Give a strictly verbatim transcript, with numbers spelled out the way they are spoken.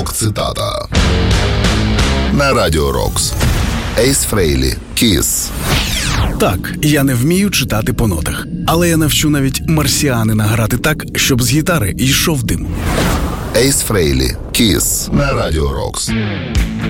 рок-цитата. На Радіо Рокс. Ейс Фрейлі, Kiss. Так, я не вмію читати по нотах, але я навчу навіть марсіанина грати так, щоб з гітари йшов дим. Ейс Фрейлі, Kiss. На Радіо Рокс.